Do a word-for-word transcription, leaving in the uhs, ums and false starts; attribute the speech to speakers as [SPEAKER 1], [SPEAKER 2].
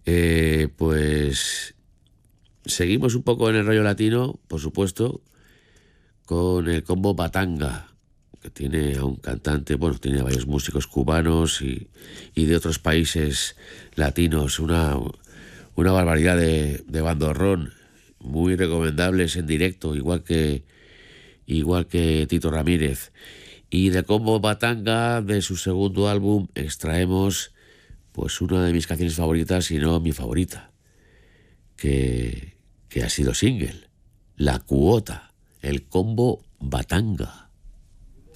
[SPEAKER 1] Eh, pues seguimos un poco en el rollo latino, por supuesto, con el combo Batanga, que tiene a un cantante, bueno, tiene a varios músicos cubanos y, y de otros países latinos, una, una barbaridad de, de bandorrón, muy recomendables en directo, igual que, igual que Tito Ramírez. Y de combo Batanga, de su segundo álbum, extraemos pues una de mis canciones favoritas, y no mi favorita, que, que ha sido single, La Cuota, el combo Batanga.